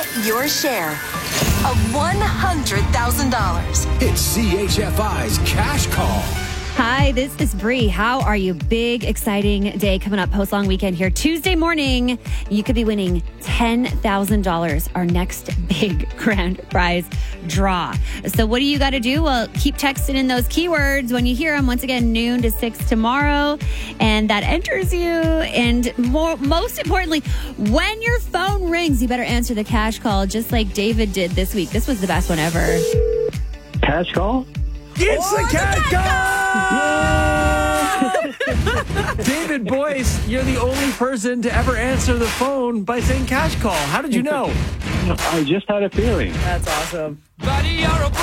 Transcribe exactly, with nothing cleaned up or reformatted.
your share of one hundred thousand dollars. It's C H F I's Cash Call. Hi, this is Bree. How are you? Big, exciting day coming up. Post long weekend here. Tuesday morning, you could be winning ten thousand dollars, our next big grand prize draw. So what do you got to do? Well, keep texting in those keywords when you hear them. Once again, noon to six tomorrow. And that enters you. And more, most importantly, when your phone rings, you better answer the cash call just like David did this week. This was the best one ever. Cash call? It's Oh, the the cash cash call! David Boyce, you're the only person to ever answer the phone by saying cash call. How did you know? I just had a feeling. That's awesome. Buddy, you're a